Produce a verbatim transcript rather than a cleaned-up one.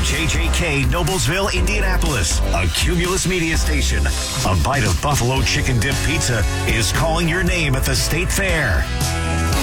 J J K Noblesville, Indianapolis, a Cumulus media station. A bite of buffalo chicken dip pizza is calling your name at the State Fair.